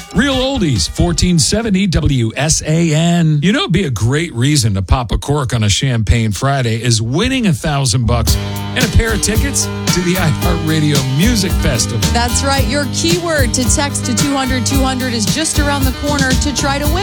Real Oldies, 1470 WSAN. You know, it'd be a great reason to pop a cork on a Champagne Friday is winning $1,000 and a pair of tickets to the iHeartRadio Music Festival. That's right. Your keyword to text to 200-200 is just around the corner to try to win.